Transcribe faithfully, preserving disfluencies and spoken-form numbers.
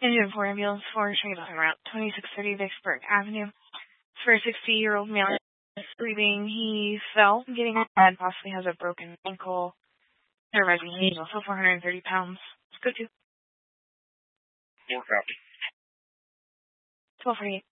Engine four ambulance for Shadowing Route, twenty-six thirty Vicksburg Avenue. For a sixty-year-old male breathing, he fell, getting up, and possibly has a broken ankle. They're rising. He's also four hundred thirty pounds. Let's go to Four copy. twelve forty-eight.